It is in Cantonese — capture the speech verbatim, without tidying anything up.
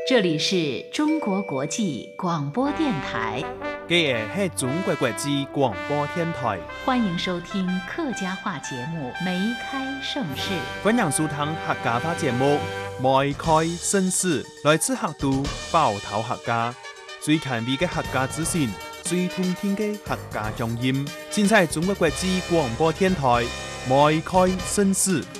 这里是中国国际广播电台。 这个是中国国际广播电台， 欢迎收听客家话节目《梅开盛世》。 欢迎收听客家话节目《梅开盛世》，来自客都包头客家，最前卫的客家资訊，最通天的客家鄉音，先在中國國際廣播電台《梅開盛世》。